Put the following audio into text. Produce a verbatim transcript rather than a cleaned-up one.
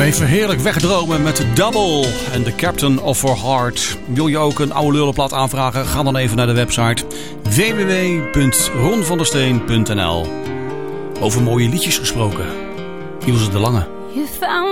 Even heerlijk wegdromen met Double en The Captain of Her Heart. Wil je ook een oude lullenplat aanvragen? Ga dan even naar de website w w w punt ron van der steen punt n l. Over mooie liedjes gesproken. Ilse de Lange. You found